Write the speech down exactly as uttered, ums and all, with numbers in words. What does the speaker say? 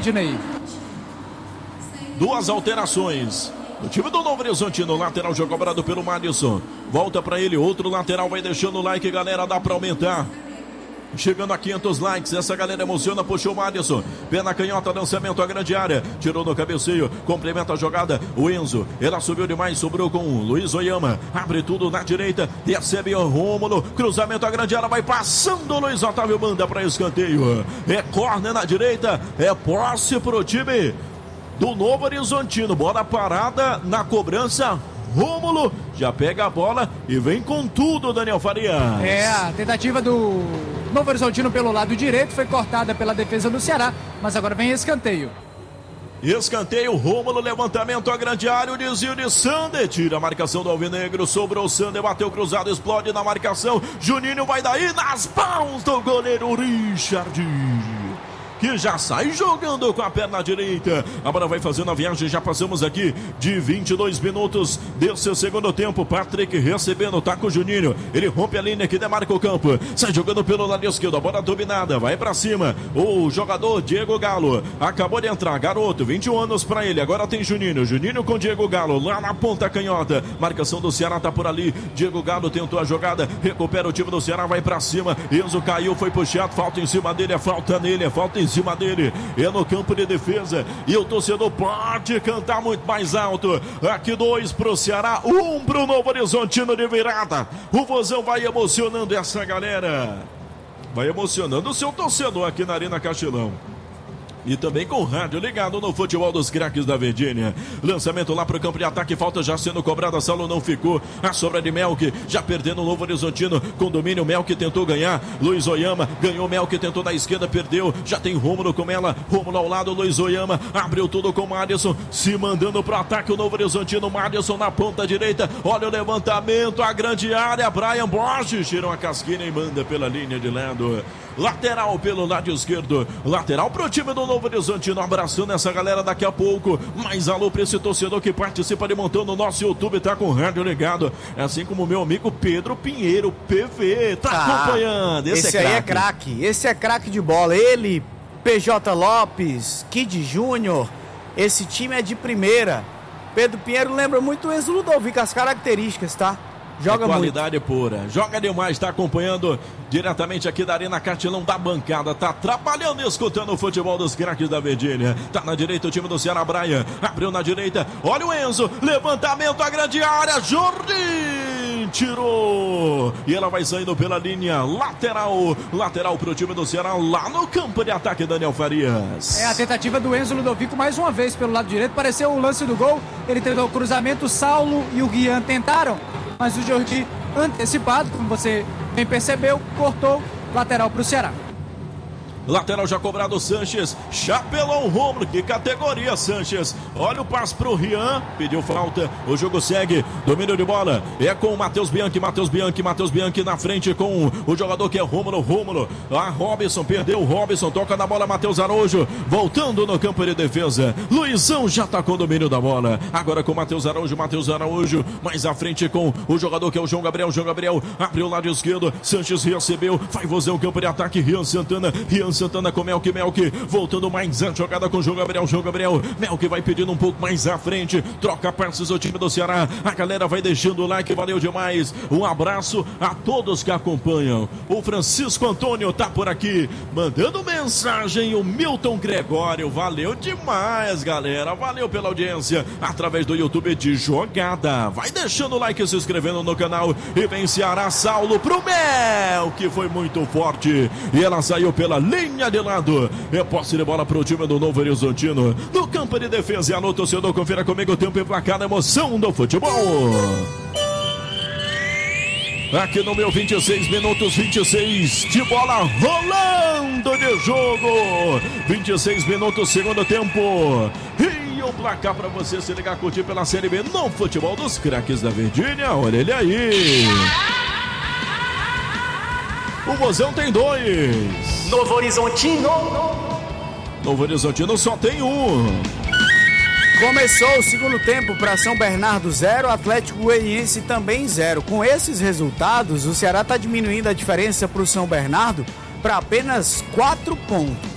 Ednei. Duas alterações. O time do Novo Horizontino, lateral já cobrado pelo Madison. Volta pra ele, outro lateral, vai deixando o like, galera, dá pra aumentar. Chegando a quinhentos likes, essa galera emociona, puxou o Madison, pé na canhota, lançamento à grande área, tirou no cabeceio, complementa a jogada, o Enzo, ela subiu demais, sobrou com o Luiz Oyama, abre tudo na direita, recebe o Rômulo, cruzamento à grande área, vai passando o Luiz Otávio, manda para escanteio, é corner na direita, é posse pro time do Novo Horizontino, bola parada na cobrança, Rômulo já pega a bola e vem com tudo, Daniel Farias. É, a tentativa do Novo Horizontino pelo lado direito foi cortada pela defesa do Ceará, mas agora vem escanteio. Escanteio, Rômulo, levantamento à grande área, o desvio de Sander, tira a marcação do Alvinegro, sobrou o Sander, bateu cruzado, explode na marcação, Juninho vai daí nas mãos do goleiro Richard, que já sai jogando com a perna direita. Agora vai fazendo a viagem, já passamos aqui de vinte e dois minutos desse segundo tempo. Patrick recebendo, tá com o Juninho, ele rompe a linha que demarca o campo, sai jogando pelo lado esquerdo, a bola dominada, vai pra cima, o jogador Diego Galo, acabou de entrar, garoto, vinte e um anos pra ele, agora tem Juninho, Juninho com Diego Galo, lá na ponta canhota, marcação do Ceará tá por ali, Diego Galo tentou a jogada, recupera o time do Ceará, vai pra cima, Enzo caiu, foi puxado, falta em cima dele, é falta nele, é falta em em cima dele, é no campo de defesa, e o torcedor pode cantar muito mais alto. Aqui dois pro Ceará, um pro Novo Horizontino de virada. O Vozão vai emocionando essa galera, vai emocionando o seu torcedor aqui na Arena Castelão. E também com o rádio ligado no futebol dos craques da Verdinha. Lançamento lá pro campo de ataque, falta já sendo cobrada, Saulo não ficou. A sobra de Melk, já perdendo o Novo Horizontino. Com domínio, Melk tentou ganhar. Luiz Oyama ganhou, Melk tentou da esquerda, perdeu. Já tem Rômulo com ela, Rômulo ao lado, Luiz Oyama abriu tudo com o Madison, se mandando pro ataque o Novo Horizontino. Madison na ponta direita, olha o levantamento, a grande área, Brian Borges tira uma casquinha e manda pela linha de lado. Lateral pelo lado esquerdo, lateral pro time do Novo Horizontino, abraçando essa galera daqui a pouco. Mais alô pra esse torcedor que participa de montão no nosso YouTube, tá com o rádio ligado, assim como o meu amigo Pedro Pinheiro, P V, tá ah, acompanhando. Esse, esse é aí é craque, esse é craque de bola, ele, P J Lopes, Kid Júnior, esse time é de primeira. Pedro Pinheiro lembra muito o Enzo Ludovico, as características, tá? Joga é qualidade muito. pura, joga demais, tá acompanhando diretamente aqui da Arena Castelão da bancada, tá trabalhando e escutando o futebol dos craques da Verdinha. Tá na direita o time do Ceará, Braia, abriu na direita, olha o Enzo, levantamento à grande área, Jordi tirou, e ela vai saindo pela linha lateral, lateral pro time do Ceará, lá no campo de ataque, Daniel Farias. É a tentativa do Enzo Ludovico mais uma vez pelo lado direito, pareceu o lance do gol, ele tentou o cruzamento, Saulo e o Guian tentaram, mas o Jordi antecipado, como você bem percebeu, cortou, lateral para o Ceará. Lateral já cobrado, Sanches, chapelou o Rômulo, que categoria, Sanches, olha o passe pro Rian, pediu falta, o jogo segue, domínio de bola, é com o Matheus Bianchi, Matheus Bianchi, Matheus Bianchi na frente com o jogador que é Rômulo, Rômulo, a Robson, perdeu o Robson, toca na bola, Matheus Araújo, voltando no campo de defesa, Luizão já tá com o domínio da bola, agora com o Matheus Araújo, Matheus Araújo, mais à frente com o jogador que é o João Gabriel, João Gabriel, abriu o lado esquerdo, Sanches recebeu, vai fazer o campo de ataque, Rian Santana, Rian Santana com Melk, Melk, voltando mais a jogada com o João Gabriel, João Gabriel, Melk vai pedindo um pouco mais à frente, troca passes o time do Ceará, a galera vai deixando o like, valeu demais, um abraço a todos que acompanham, o Francisco Antônio tá por aqui, mandando mensagem, o Milton Gregório, valeu demais galera, valeu pela audiência, através do YouTube de jogada, vai deixando o like, se inscrevendo no canal, e vem Ceará, Saulo pro Mel, que foi muito forte, e ela saiu pela linha de lado, é posse de bola pro time do Novo Horizontino, no campo de defesa, e alô torcedor, confira comigo o tempo e placar, emoção do futebol. Aqui no meu vinte e seis minutos, vinte e seis de bola rolando de jogo, vinte e seis minutos, segundo tempo, e o placar para você se ligar, curtir pela Série B no futebol dos craques da Verdinha, olha ele aí. O Vozão tem dois. Novo Horizontino. Novo Horizontino só tem um. Começou o segundo tempo para São Bernardo zero, Atlético Goianiense também zero. Com esses resultados, o Ceará está diminuindo a diferença para o São Bernardo para apenas quatro pontos.